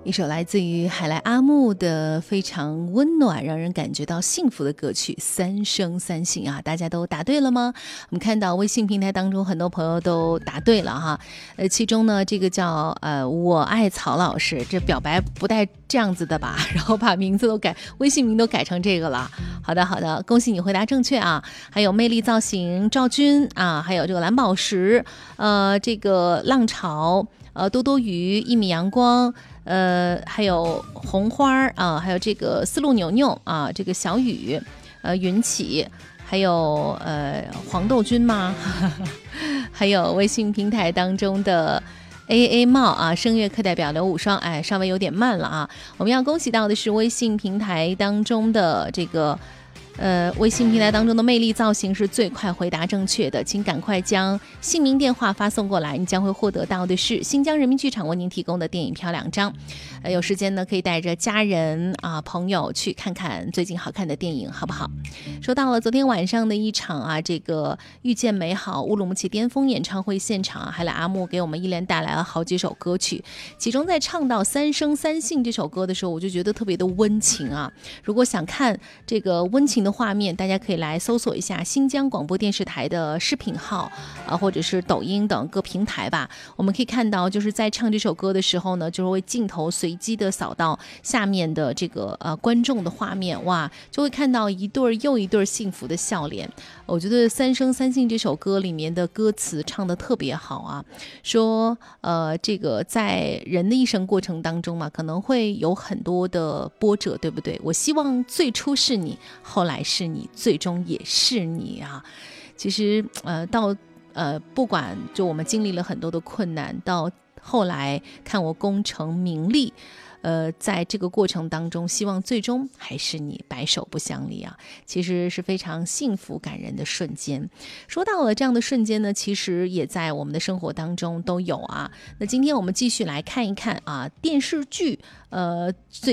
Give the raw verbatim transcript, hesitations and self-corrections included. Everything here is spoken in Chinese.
一首来自于海来阿木的非常温暖让人感觉到幸福的歌曲《三生三幸》啊，大家都答对了吗？我们看到微信平台当中很多朋友都答对了哈，呃，其中呢这个叫呃我爱曹老师，这表白不带这样子的吧，然后把名字都改，微信名都改成这个了。好的好的，恭喜你回答正确啊！还有魅力造型赵军啊，还有这个蓝宝石，呃，这个浪潮，呃，多多鱼，一米阳光。呃，还有红花啊，还有这个丝路牛牛啊，这个小雨，呃，云起，还有呃黄豆君吗？还有微信平台当中的 A A 帽啊，声乐课代表刘武双，哎，稍微有点慢了啊。我们要恭喜到的是微信平台当中的这个。呃，微信平台当中的魅力造型是最快回答正确的，请赶快将姓名电话发送过来，你将会获得到的是新疆人民剧场为您提供的电影票两张。呃，有时间呢可以带着家人啊朋友去看看最近好看的电影，好不好？说到了昨天晚上的一场啊，这个遇见美好乌鲁木齐巅峰演唱会现场啊，海来阿木给我们一连带来了好几首歌曲，其中在唱到三生三幸这首歌的时候，我就觉得特别的温情啊。如果想看这个温情的画面，大家可以来搜索一下新疆广播电视台的视频号啊，或者是抖音等各平台吧。我们可以看到，就是在唱这首歌的时候呢，就是会镜头随机的扫到下面的这个呃观众的画面，哇，就会看到一对又一对幸福的笑脸。我觉得《三生三幸》这首歌里面的歌词唱得特别好啊，说呃这个在人的一生过程当中嘛，可能会有很多的波折，对不对？我希望最初是你，后来是你，最终也是你啊。其实呃到呃不管就我们经历了很多的困难，到后来看我功成名利，呃，在这个过程当中，希望最终还是你，白首不相离啊，其实是非常幸福感人的瞬间。说到了这样的瞬间呢，其实也在我们的生活当中都有啊。那今天我们继续来看一看啊，电视剧呃最